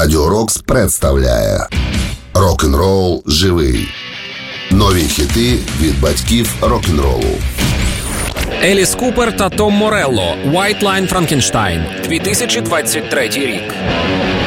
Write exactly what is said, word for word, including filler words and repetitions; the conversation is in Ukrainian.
Радіо Рокс представляє Рок-н-рол живий. Нові хіти від батьків рок-н-ролу. Еліс Купер та Том Морелло. White Line Frankenstein. дві тисячі двадцять третій рік.